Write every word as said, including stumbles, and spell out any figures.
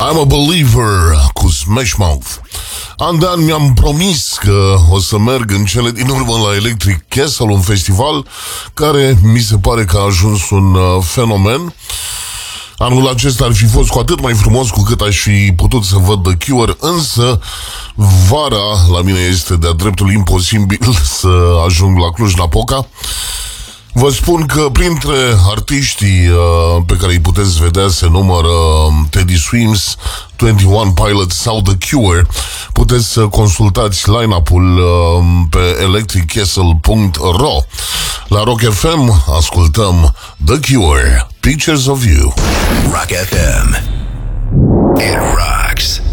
I'm a Believer cu Smash Mouth. An de an mi-am promis că o să merg în cele din urmă la Electric Castle, un festival care mi se pare că a ajuns un uh, fenomen. Anul acesta ar fi fost cu atât mai frumos cu cât aș fi putut să văd The Cure, însă vara la mine este de-a dreptul imposibil să ajung la Cluj-Napoca. Vă spun că printre artiștii uh, pe care îi puteți vedea se numără uh, Teddy Swims, douăzeci și unu Pilots sau The Cure. Puteți să consultați line-up-ul uh, pe electric castle punct ro. La Rock F M ascultăm The Cure, Pictures of You. Rock F M. It rocks.